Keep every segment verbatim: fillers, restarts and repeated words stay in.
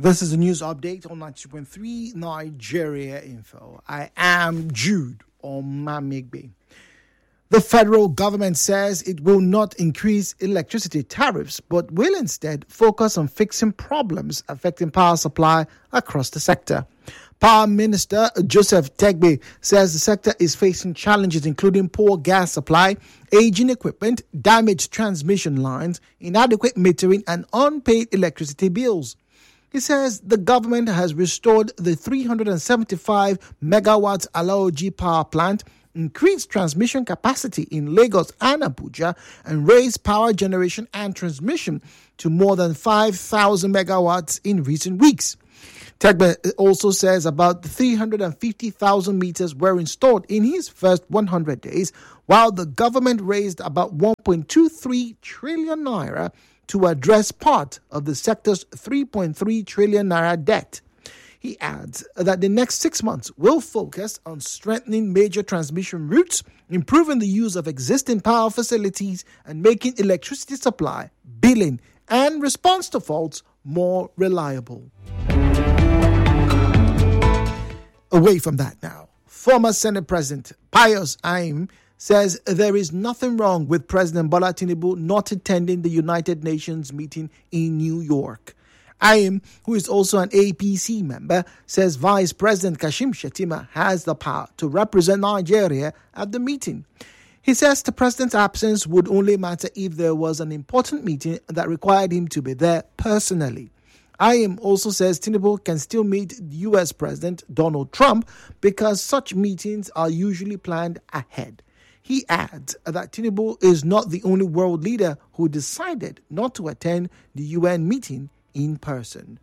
This is a news update on ninety-two point three Nigeria Info. I am Jude Omamigbe. The federal government says it will not increase electricity tariffs, but will instead focus on fixing problems affecting power supply across the sector. Power Minister Joseph Tegbe says the sector is facing challenges including poor gas supply, aging equipment, damaged transmission lines, inadequate metering, and unpaid electricity bills. He says the government has restored the three hundred seventy-five megawatts Alaoji power plant, increased transmission capacity in Lagos and Abuja, and raised power generation and transmission to more than five thousand megawatts in recent weeks. Tegbe also says about three hundred fifty thousand meters were installed in his first one hundred days, while the government raised about one point two three trillion naira to address part of the sector's three point three trillion naira debt. He adds that the next six months will focus on strengthening major transmission routes, improving the use of existing power facilities, and making electricity supply, billing, and response to faults more reliable. Away from that now, former Senate President Pius Aim says there is nothing wrong with President Bola Tinubu not attending the United Nations meeting in New York. Aim, who is also an A P C member, says Vice President Kashim Shettima has the power to represent Nigeria at the meeting. He says the president's absence would only matter if there was an important meeting that required him to be there personally. Aim also says Tinubu can still meet U S President Donald Trump because such meetings are usually planned ahead. He adds that Tinubu is not the only world leader who decided not to attend the U N meeting in person.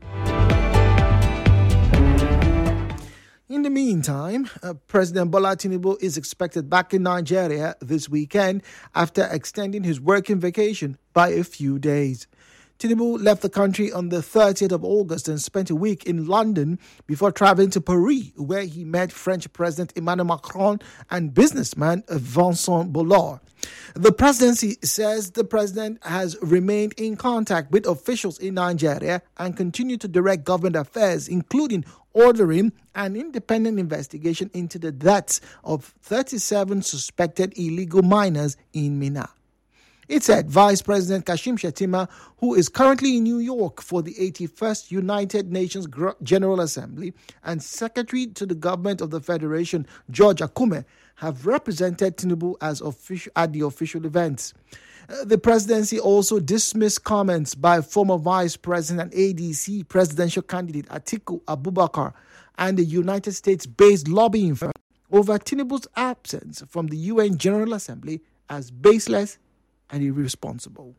In the meantime, uh, President Bola Tinubu is expected back in Nigeria this weekend after extending his working vacation by a few days. Tinubu left the country on the thirtieth of August and spent a week in London before traveling to Paris, where he met French President Emmanuel Macron and businessman Vincent Bolloré. The presidency says the president has remained in contact with officials in Nigeria and continued to direct government affairs, including ordering an independent investigation into the deaths of thirty-seven suspected illegal miners in Minna. It said Vice President Kashim Shettima, who is currently in New York for the eighty-first United Nations General Assembly, and Secretary to the Government of the Federation, George Akume, have represented Tinubu as official at the official events. Uh, the presidency also dismissed comments by former Vice President and A D C presidential candidate Atiku Abubakar and the United States-based lobbying firm over Tinubu's absence from the U N General Assembly as baseless and irresponsible.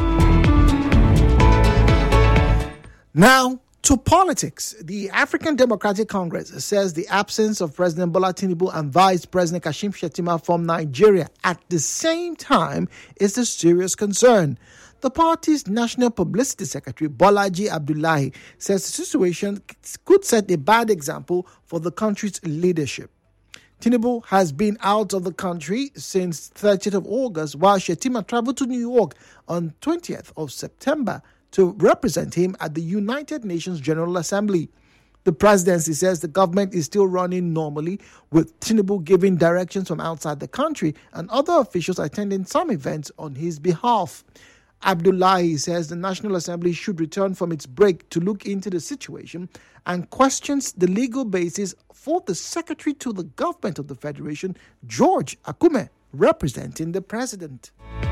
Now to politics. The African Democratic Congress says the absence of President Bola Tinubu and Vice President Kashim Shettima from Nigeria at the same time is a serious concern. The party's National Publicity Secretary, Bolaji Abdullahi, says the situation could set a bad example for the country's leadership. Tinubu has been out of the country since thirtieth of August, while Shettima traveled to New York on twentieth of September to represent him at the United Nations General Assembly. The presidency says the government is still running normally, with Tinubu giving directions from outside the country and other officials attending some events on his behalf. Abdullahi says the National Assembly should return from its break to look into the situation and questions the legal basis for the Secretary to the Government of the Federation, George Akume, representing the President.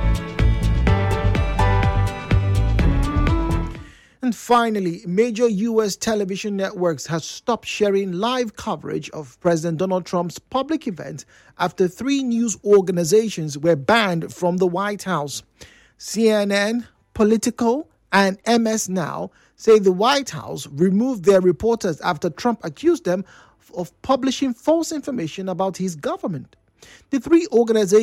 And finally, major U S television networks have stopped sharing live coverage of President Donald Trump's public events after three news organizations were banned from the White House. C N N, Politico, and M S Now say the White House removed their reporters after Trump accused them of publishing false information about his government. The three organizations